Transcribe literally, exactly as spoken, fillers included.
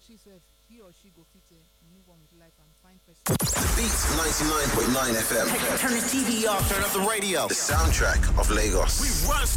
she said he or she go fit uh, move on with life and find person. Beats ninety-nine point nine F M. Turn the T V off, turn up the radio. The soundtrack of Lagos. We run